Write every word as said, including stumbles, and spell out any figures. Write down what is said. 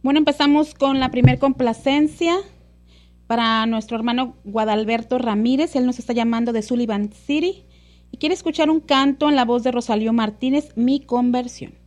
Bueno, empezamos con la primer complacencia para nuestro hermano Guadalberto Ramírez. Él nos está llamando de Sullivan City y quiere escuchar un canto en la voz de Rosalío Martínez, Mi Conversión.